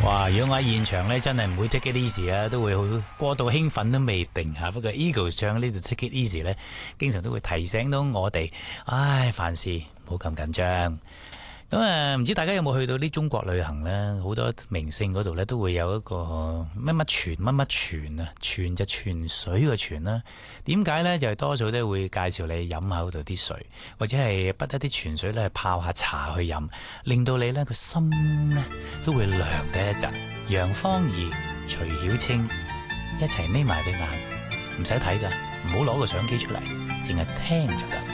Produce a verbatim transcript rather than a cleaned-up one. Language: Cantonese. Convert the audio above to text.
哇！如果我喺現場咧，真係唔會 take it easy 啊，都會好過度興奮都未定吓。不過 Eagles 唱呢度 take it easy 咧，經常都會提醒到我哋，唉，凡事唔好咁緊張。咁啊，唔知大家有冇去到啲中國旅行呢？好多名勝嗰度呢，都會有一個乜乜泉乜乜泉啊，泉就泉水嘅泉啦。點解呢？就係、是、多數都會介紹你飲下嗰度啲水，或者係滗一啲泉水咧泡下茶去飲，令到你呢個心呢都會涼嘅一陣。楊芳儀、徐曉清一齊眯埋對眼，唔使睇噶，唔好攞個相機出嚟，淨係聽就得。